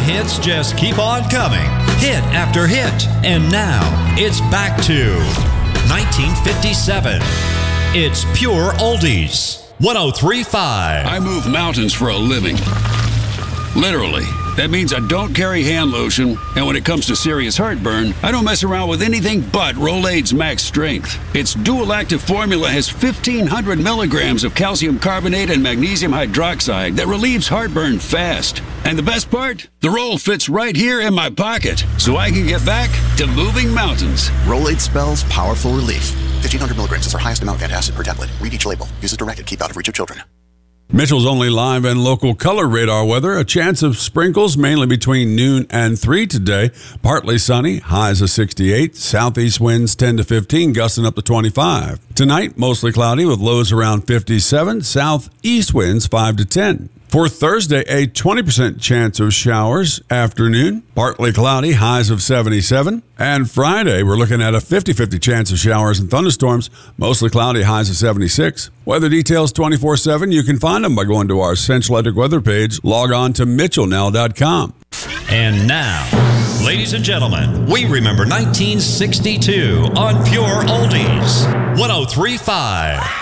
hits just keep on coming, hit after hit. And now, it's back to 1957. It's pure oldies. 103.5. I move mountains for a living. Literally. That means I don't carry hand lotion, and when it comes to serious heartburn, I don't mess around with anything but Rolaids Max Strength. Its dual-active formula has 1,500 milligrams of calcium carbonate and magnesium hydroxide that relieves heartburn fast. And the best part? The roll fits right here in my pocket, so I can get back to moving mountains. Rolaids spells powerful relief. 1,500 milligrams is our highest amount of antacid per tablet. Read each label. Use as directed. Keep out of reach of children. Mitchell's Only live and local color radar weather. A chance of sprinkles mainly between noon and 3 today. Partly sunny, highs of 68. Southeast winds 10 to 15, gusting up to 25. Tonight, mostly cloudy with lows around 57. Southeast winds 5 to 10. For Thursday, a 20% chance of showers afternoon. Partly cloudy, highs of 77. And Friday, we're looking at a 50-50 chance of showers and thunderstorms. Mostly cloudy, highs of 76. Weather details 24/7. You can find them by going to our Central Electric weather page. Log on to mitchellnow.com. And now, ladies and gentlemen, we remember 1962 on Pure Oldies. 103.5.